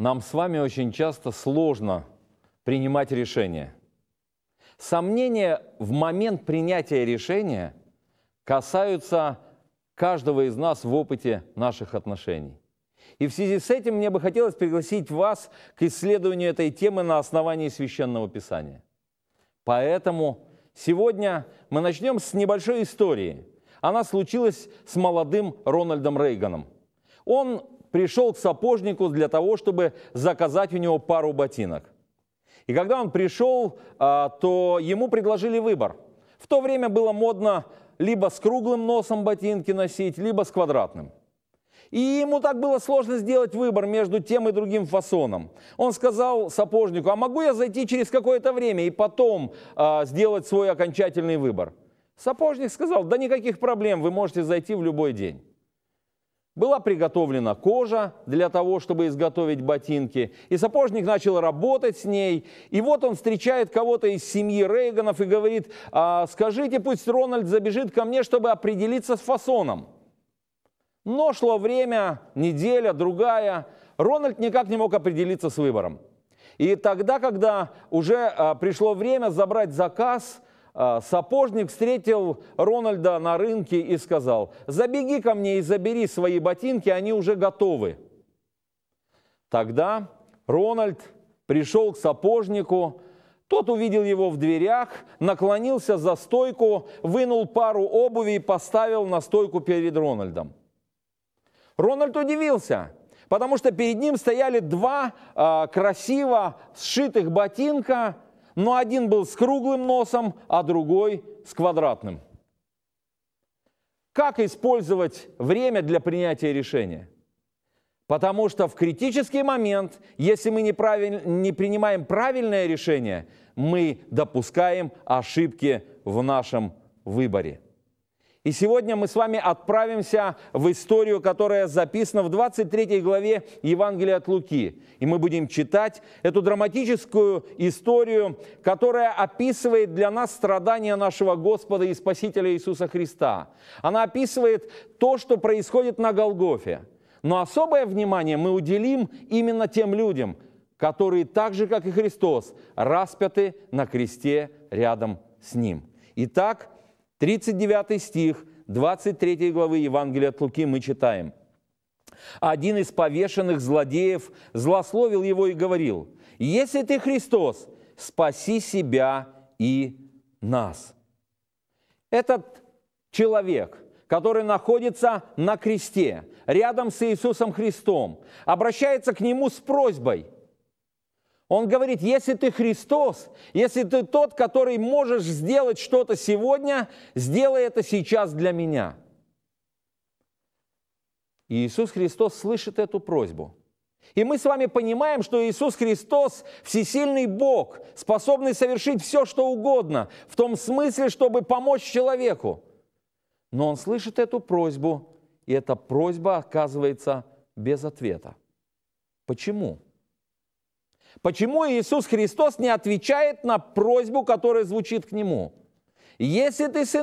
Нам с вами очень часто сложно принимать решения. Сомнения в момент принятия решения касаются каждого из нас в опыте наших отношений. И в связи с этим мне бы хотелось пригласить вас к исследованию этой темы на основании Священного Писания. Поэтому сегодня мы начнем с небольшой истории. Она случилась с молодым Рональдом Рейганом. Он пришел к сапожнику для того, чтобы заказать у него пару ботинок. И когда он пришел, то ему предложили выбор. В то время было модно либо с круглым носом ботинки носить, либо с квадратным. И ему так было сложно сделать выбор между тем и другим фасоном. Он сказал сапожнику: а могу я зайти через какое-то время и потом сделать свой окончательный выбор? Сапожник сказал: да никаких проблем, вы можете зайти в любой день. Была приготовлена кожа для того, чтобы изготовить ботинки, и сапожник начал работать с ней. И вот он встречает кого-то из семьи Рейганов и говорит: скажите, пусть Рональд забежит ко мне, чтобы определиться с фасоном. Но шло время, неделя, другая. Рональд никак не мог определиться с выбором. И тогда, когда уже пришло время забрать заказ, сапожник встретил Рональда на рынке и сказал: забеги ко мне и забери свои ботинки, они уже готовы. Тогда Рональд пришел к сапожнику, тот увидел его в дверях, наклонился за стойку, вынул пару обуви и поставил на стойку перед Рональдом. Рональд удивился, потому что перед ним стояли два красиво сшитых ботинка, но один был с круглым носом, а другой с квадратным. Как использовать время для принятия решения? Потому что в критический момент, если мы не принимаем правильное решение, мы допускаем ошибки в нашем выборе. И сегодня мы с вами отправимся в историю, которая записана в 23 главе Евангелия от Луки. И мы будем читать эту драматическую историю, которая описывает для нас страдания нашего Господа и Спасителя Иисуса Христа. Она описывает то, что происходит на Голгофе. Но особое внимание мы уделим именно тем людям, которые так же, как и Христос, распяты на кресте рядом с Ним. Итак, 39 стих 23 главы Евангелия от Луки мы читаем. Один из повешенных злодеев злословил его и говорил: «Если ты Христос, спаси себя и нас». Этот человек, который находится на кресте, рядом с Иисусом Христом, обращается к Нему с просьбой. Он говорит: если ты Христос, если ты тот, который можешь сделать что-то сегодня, сделай это сейчас для меня. И Иисус Христос слышит эту просьбу. И мы с вами понимаем, что Иисус Христос – всесильный Бог, способный совершить все, что угодно, в том смысле, чтобы помочь человеку. Но Он слышит эту просьбу, и эта просьба оказывается без ответа. Почему? Почему Иисус Христос не отвечает на просьбу, которая звучит к Нему? Если ты сын